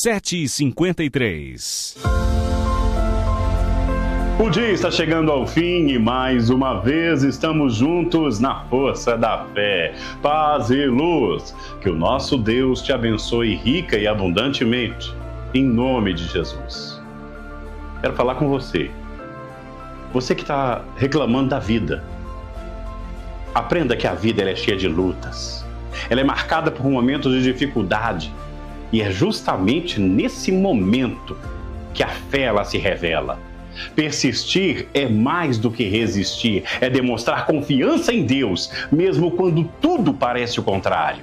7h53. O dia está chegando ao fim e mais uma vez estamos juntos na força da fé. Paz e luz. Que o nosso Deus te abençoe rica e abundantemente. Em nome de Jesus. Quero falar com você. Você que está reclamando da vida. Aprenda que a vida ela é cheia de lutas. Ela é marcada por momentos de dificuldade. E é justamente nesse momento que a fé ela se revela. Persistir é mais do que resistir, é demonstrar confiança em Deus, mesmo quando tudo parece o contrário.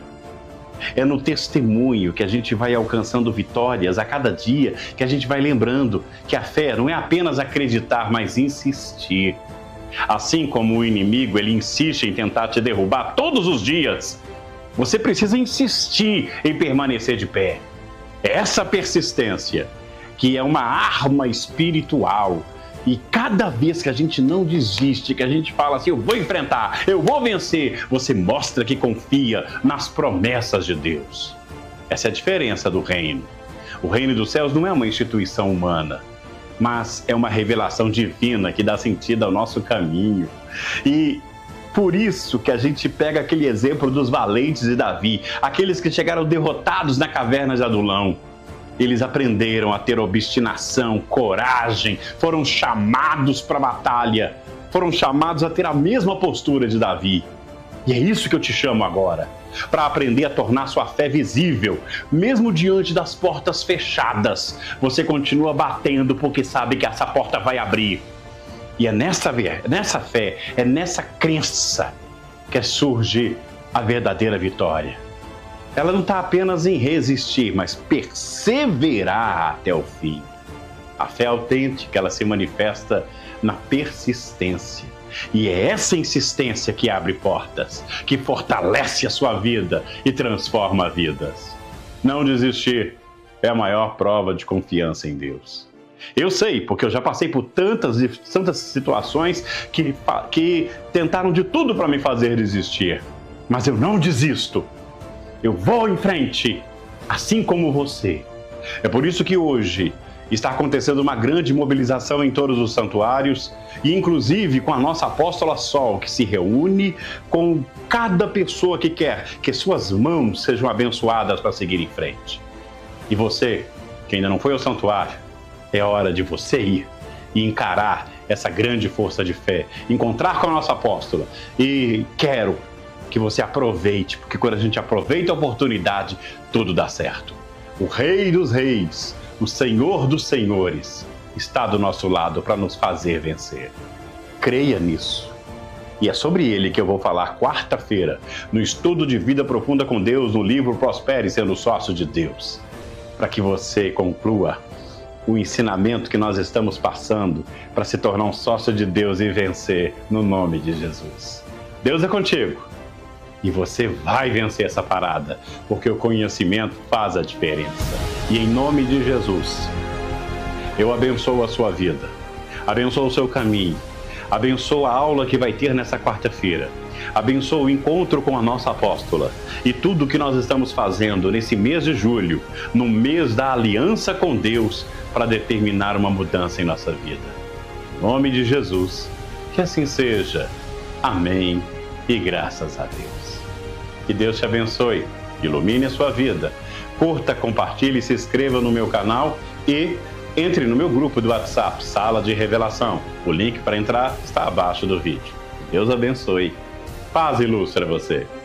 É no testemunho que a gente vai alcançando vitórias a cada dia, que a gente vai lembrando que a fé não é apenas acreditar, mas insistir. Assim como o inimigo ele insiste em tentar te derrubar todos os dias, você precisa insistir em permanecer de pé. Essa persistência que é uma arma espiritual. E cada vez que a gente não desiste, que a gente fala assim, eu vou enfrentar, eu vou vencer, você mostra que confia nas promessas de Deus. Essa é a diferença do reino. O reino dos céus não é uma instituição humana, mas é uma revelação divina que dá sentido ao nosso caminho. E por isso que a gente pega aquele exemplo dos valentes de Davi, aqueles que chegaram derrotados na caverna de Adulão. Eles aprenderam a ter obstinação, coragem, foram chamados para a batalha, foram chamados a ter a mesma postura de Davi. E é isso que eu te chamo agora, para aprender a tornar sua fé visível, mesmo diante das portas fechadas. Você continua batendo porque sabe que essa porta vai abrir. E é nessa fé, é nessa crença que surge a verdadeira vitória. Ela não está apenas em resistir, mas perseverar até o fim. A fé autêntica, ela se manifesta na persistência. E é essa insistência que abre portas, que fortalece a sua vida e transforma vidas. Não desistir é a maior prova de confiança em Deus. Eu sei, porque eu já passei por tantas situações que tentaram de tudo para me fazer desistir. Mas eu não desisto. Eu vou em frente, assim como você. É por isso que hoje está acontecendo uma grande mobilização em todos os santuários e inclusive com a nossa apóstola Sol, que se reúne com cada pessoa que quer que suas mãos sejam abençoadas para seguir em frente. E você, que ainda não foi ao santuário, é hora de você ir e encarar essa grande força de fé, encontrar com a nossa apóstola. E quero que você aproveite, porque quando a gente aproveita a oportunidade, tudo dá certo. O Rei dos Reis, o Senhor dos Senhores, está do nosso lado para nos fazer vencer. Creia nisso. E é sobre ele que eu vou falar quarta-feira, no estudo de vida profunda com Deus, no livro Prospere sendo sócio de Deus. Para que você conclua o ensinamento que nós estamos passando para se tornar um sócio de Deus e vencer no nome de Jesus. Deus é contigo. E você vai vencer essa parada, porque o conhecimento faz a diferença. E em nome de Jesus, eu abençoo a sua vida, abençoo o seu caminho, abençoo a aula que vai ter nessa quarta-feira, abençoo o encontro com a nossa apóstola e tudo que nós estamos fazendo nesse mês de julho, no mês da aliança com Deus, para determinar uma mudança em nossa vida. Em nome de Jesus, que assim seja. Amém e graças a Deus. Que Deus te abençoe, ilumine a sua vida. Curta, compartilhe, se inscreva no meu canal e entre no meu grupo do WhatsApp, Sala de Revelação. O link para entrar está abaixo do vídeo. Que Deus abençoe. Paz e luz para você.